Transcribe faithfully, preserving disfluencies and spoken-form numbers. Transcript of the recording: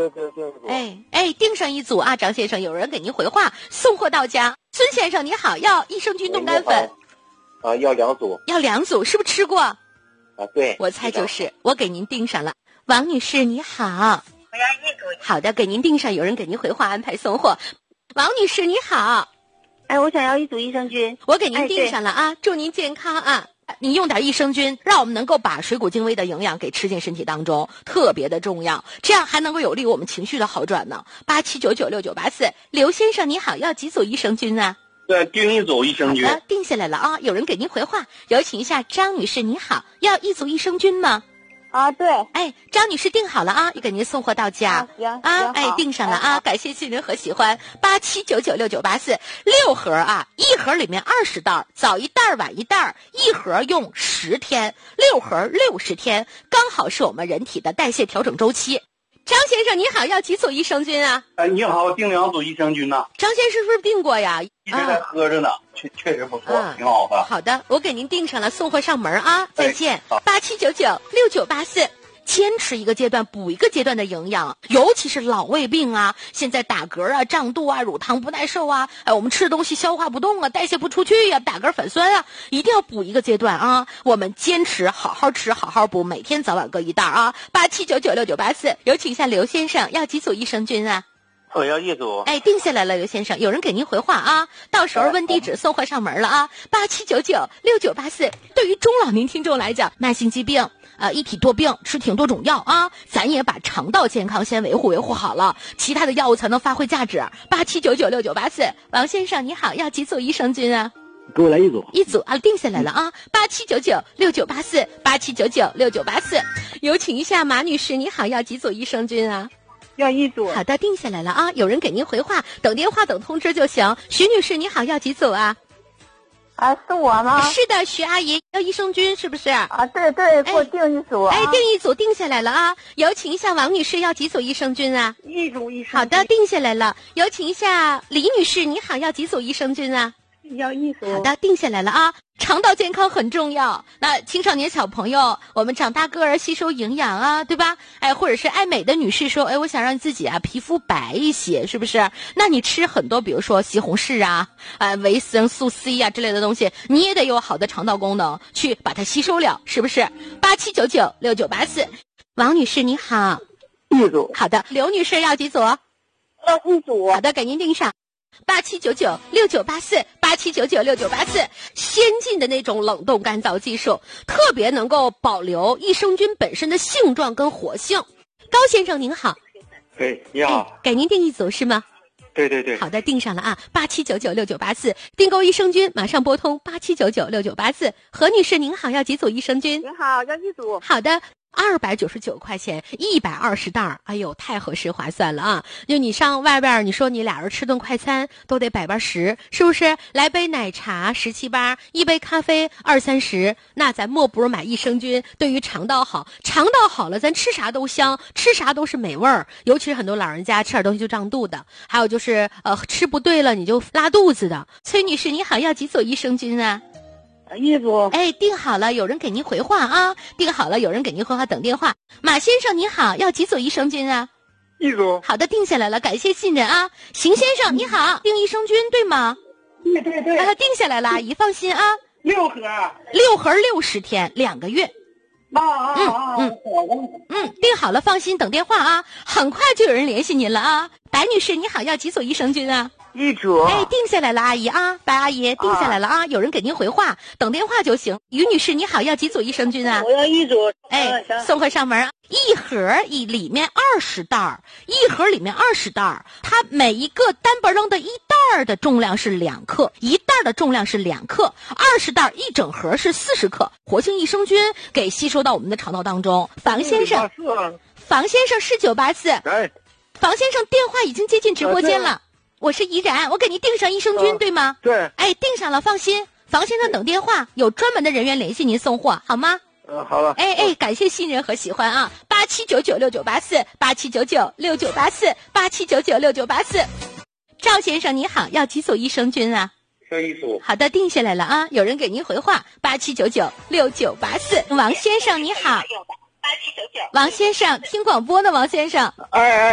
对对对。 哎哎，订上一组啊，张先生，有人给您回话，送货到家。孙先生你好，要益生菌冻干粉。 啊，要两组。 要两组，是不是吃过？ 啊，对。 我猜就是，我给您订上了。王女士你好。 我要一组。 好的，给您订上，有人给您回话安排送货。王女士你好。 哎，我想要一组益生菌。 我给您订上了啊，祝您健康啊。你用点益生菌，让我们能够把水谷精微的营养给吃进身体当中，特别的重要，这样还能够有利于我们情绪的好转呢。八七九九六九八四，刘先生你好，要几组益生菌啊？ 对，订一组益生菌。 好的，定下来了啊，有人给您回话，有请一下张女士你好，要一组益生菌吗？ 啊，对。 哎，张女士订好了啊，给您送货到家。 啊，行啊，哎，订上了啊，感谢信任和喜欢。八七九九六九八四，六盒啊，一盒里面二十袋，早一袋晚一袋，一盒用十天，六盒六十天，刚好是我们人体的代谢调整周期。张先生你好，要几组益生菌啊？ 哎，你好，订两组益生菌呢。 张先生是不是订过呀？ 一直在喝着呢，啊、确确实不错、 啊， 挺好的。 好的，我给您订上了，送货上门啊！再见。八七九九六九八四。坚持一个阶段补一个阶段的营养，尤其是老胃病啊，现在打嗝啊、胀肚啊、乳糖不耐受啊，哎，我们吃的东西消化不动啊，代谢不出去呀、啊，打嗝反酸啊，一定要补一个阶段啊！我们坚持好好吃，好好补，每天早晚各一袋啊！八七九九六九八四，有请一下刘先生，要几组益生菌啊？ 我要一组。 哎，定下来了，刘先生，有人给您回话啊，到时候问地址，送货上门了啊！八七九九六九八四，对于中老年听众来讲，慢性疾病。呃，一体多病吃挺多种药啊，咱也把肠道健康先维护维护好了，其他的药物才能发挥价值。八七九九六九八四，王先生你好，要几组益生菌啊？ 给我来一组。 一组啊，定下来了啊。八七九九六九八四，八七九九六九八四，有请一下马女士，你好，要几组益生菌啊？ 要一组。 好的，定下来了啊，有人给您回话，等电话等通知就行。徐女士你好，要几组啊？ 啊，是我吗？ 是的，徐阿姨要益生菌是不是？ 啊，对对，给我订一组、啊。 哎，订一组定下来了啊！有请一下王女士，要几组益生菌啊？ 一组益生菌。 好的，定下来了。有请一下李女士，你好，要几组益生菌啊？ 要一组。 好的，定下来了啊！肠道健康很重要。那青少年小朋友，我们长大个儿吸收营养啊，对吧？哎，或者是爱美的女士说，哎，我想让自己啊皮肤白一些，是不是？那你吃很多，比如说西红柿啊、呃维生素 C 啊之类的东西，你也得有好的肠道功能去把它吸收了，是不是？八七九九六九八四，王女士你好， 一组。 好的，刘女士要几组？ 要一组。 好的，给您订上。八七九九六九八四，八七九九六九八四，先进的那种冷冻干燥技术，特别能够保留益生菌本身的性状跟活性。高先生您好。 哎，你好、 哎。给您订一组是吗？ 对对对。 好的，订上了啊，八七九九六九八四，订购益生菌马上拨通八七九九六九八四。何女士您好，要几组益生菌？ 您好，要一组。 好的。二百九十九块钱，一百二十袋儿，哎呦，太合适划算了啊！就你上外边，你说你俩人吃顿快餐都得百八十，是不是？来杯奶茶十七八，一杯咖啡二三十，那咱莫不如买益生菌，对于肠道好，肠道好了，咱吃啥都香，吃啥都是美味儿。尤其是很多老人家吃点东西就胀肚的，还有就是呃吃不对了你就拉肚子的。崔女士你好，要几组益生菌啊？ 一组。 哎，订好了，有人给您回话啊！订好了，有人给您回话，等电话。马先生你好，要几组益生菌啊？ 一组。 好的，定下来了，感谢信任啊！邢先生你好，订益生菌对吗？ 对对对。 啊，定下来了，阿姨放心啊。 六盒。 六盒六十天，两个月。 啊啊啊！ 嗯嗯嗯，订好了，放心，等电话啊，很快就有人联系您了啊。白女士你好，要几组益生菌啊？ 一组。 哎，定下来了，阿姨啊，白阿姨定下来了啊，啊有人给您回话，等电话就行。于女士你好，要几组益生菌啊？ 我要一组。 哎，送货上门，一盒一里面二十袋，一盒里面二十袋，它每一个单本扔的一袋的重量是两克，一袋的重量是两克，二十袋一整盒是四十克，活性益生菌给吸收到我们的肠道当中。房先生，房先生是九八四， 哎， 房先生电话已经接进直播间了。我是怡然，我给您订上益生菌、呃、对吗？ 对。 哎，订上了，放心。房先生等电话，有专门的人员联系您送货，好吗？ 嗯、呃，好了。 哎哎，感谢信任和喜欢啊！八七九九六九八四，八七九九六九八四，八七九九六九八四。赵先生你好，要几组益生菌啊？ 要一组。 好的，定下来了啊！有人给您回话，八七九九六九八四。王先生你好。八七九九。王先生听广播呢，王先生。 哎哎。